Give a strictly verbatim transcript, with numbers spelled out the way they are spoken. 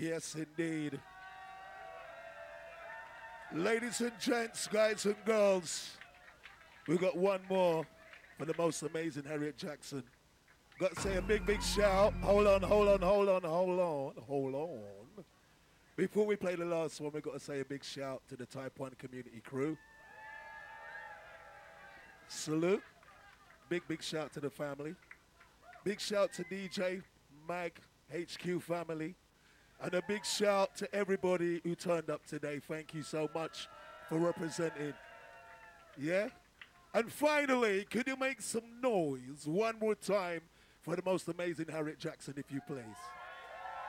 Yes, indeed. Ladies and gents, guys and girls, we got one more for the most amazing Harriet Jackson. Got to say a big, big shout. Hold on, hold on, hold on, hold on, hold on. Before we play the last one, we got to say a big shout to the Type one community crew. Salute. Big, big shout to the family. Big shout to D J, Mag, H Q family. And a big shout to everybody who turned up today. Thank you so much for representing. Yeah? And finally, could you make some noise one more time for the most amazing Harriet Jackson, if you please?